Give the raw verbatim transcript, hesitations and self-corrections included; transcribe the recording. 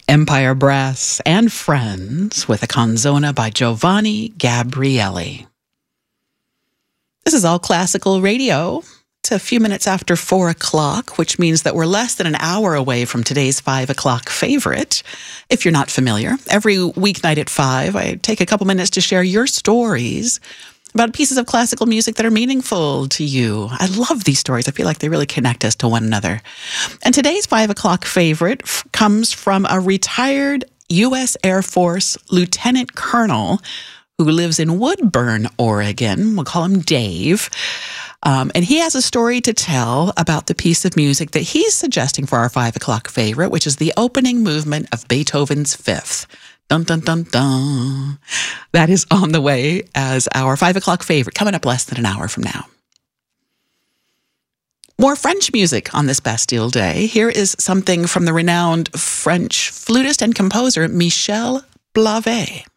Empire Brass and Friends with a canzona by Giovanni Gabrielli. This is All Classical Radio. It's a few minutes after four o'clock, which means that we're less than an hour away from today's five o'clock favorite. If you're not familiar, every weeknight at five, I take a couple minutes to share your stories about pieces of classical music that are meaningful to you. I love these stories. I feel like they really connect us to one another. And today's five o'clock favorite f- comes from a retired U S Air Force lieutenant colonel who lives in Woodburn, Oregon. We'll call him Dave. Um, and he has a story to tell about the piece of music that he's suggesting for our five o'clock favorite, which is the opening movement of Beethoven's Fifth. Dun, dun, dun, dun. That is on the way as our five o'clock favorite, coming up less than an hour from now. More French music on this Bastille Day. Here is something from the renowned French flutist and composer Michel Blavet.